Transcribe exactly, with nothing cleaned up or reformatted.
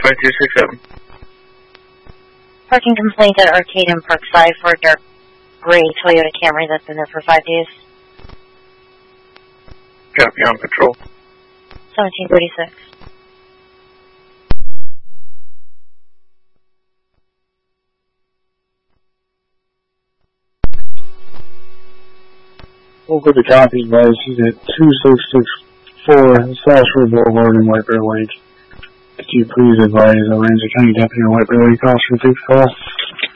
five two six seven. Parking complaint at Arcade and Parkside for a dark gray Toyota Camry that's been there for five days. Copy, on patrol. seventeen thirty-six. Local to copy advice, he's at two six six four Sashford Boulevard in White Bear Lake. Could you please advise a Ramsey County Deputy in White Bear Lake officer to take the call?